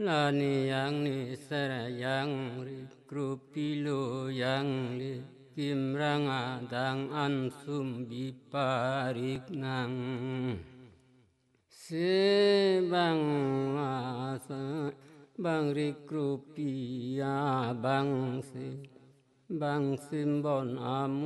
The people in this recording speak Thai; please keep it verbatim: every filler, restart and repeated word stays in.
ลานิยังนิสระยังริกรุปิโลยังลิกิมรังอาดังอันสุมบิปาริกนังเสบังวาสบังริกรุปิยาบังสิบังสิมบอนอามุ